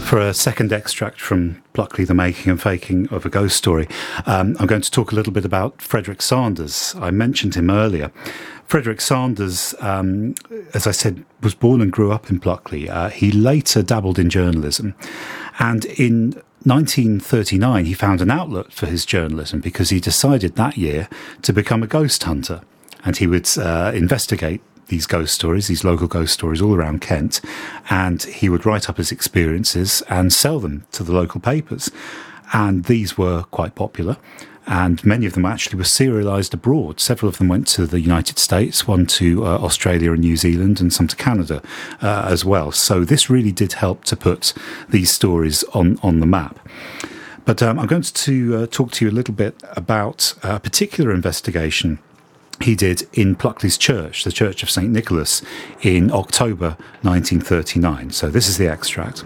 For a second extract from Pluckley, The Making and Faking of a Ghost Story, I'm going to talk a little bit about Frederick Sanders. I mentioned him earlier. Frederick Sanders, as I said, was born and grew up in Pluckley. He later dabbled in journalism. And in 1939, he found an outlet for his journalism because he decided that year to become a ghost hunter. And he would investigate these ghost stories, these local ghost stories all around Kent, and he would write up his experiences and sell them to the local papers. And these were quite popular, and many of them actually were serialised abroad. Several of them went to the United States, one to Australia and New Zealand, and some to Canada as well. So this really did help to put these stories on the map. But I'm going to talk to you a little bit about a particular investigation he did in Pluckley's church, the Church of St. Nicholas, in October 1939. So this is the extract.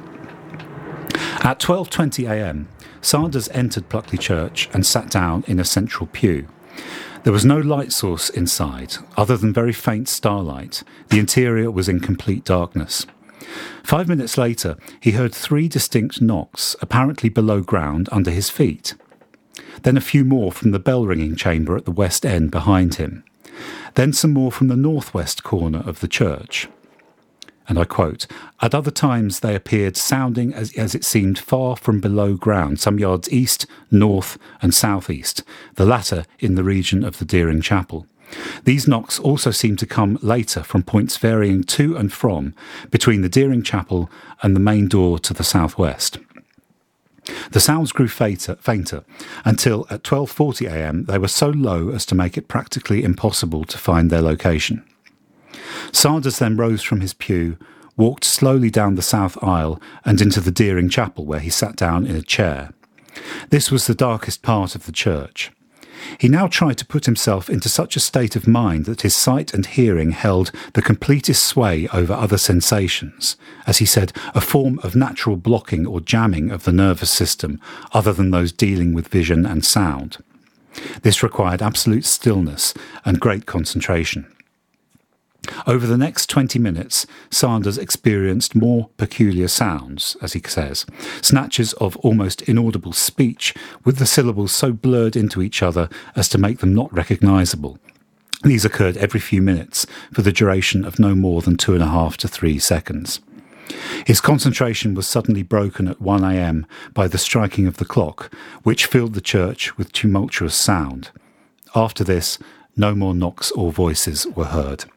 At 12:20 a.m, Sanders entered Pluckley Church and sat down in a central pew. There was no light source inside, other than very faint starlight. The interior was in complete darkness. 5 minutes later, he heard 3 distinct knocks, apparently below ground under his feet. Then a few more from the bell-ringing chamber at the west end behind him. Then some more from the northwest corner of the church. And I quote, "At other times they appeared sounding as it seemed far from below ground, some yards east, north and southeast, the latter in the region of the Deering Chapel. These knocks also seemed to come later from points varying to and from between the Deering Chapel and the main door to the southwest. The sounds grew fainter until at 12:40 a.m. they were so low as to make it practically impossible to find their location." Sanders then rose from his pew, walked slowly down the south aisle and into the Deering Chapel, where he sat down in a chair. This was the darkest part of the church. He now tried to put himself into such a state of mind that his sight and hearing held the completest sway over other sensations, as he said, a form of natural blocking or jamming of the nervous system, other than those dealing with vision and sound. This required absolute stillness and great concentration. Over the next 20 minutes, Sanders experienced more peculiar sounds, as he says, snatches of almost inaudible speech with the syllables so blurred into each other as to make them not recognisable. These occurred every few minutes for the duration of no more than 2.5 to 3 seconds. His concentration was suddenly broken at 1 a.m. by the striking of the clock, which filled the church with tumultuous sound. After this, no more knocks or voices were heard.